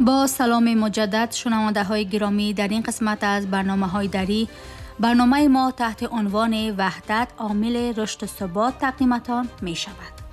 با سلام مجدد شنونده های گرامی، در این قسمت از برنامه های دری برنامه ما تحت عنوان وحدت عامل رشد و ثبات تقدیمتان می شود.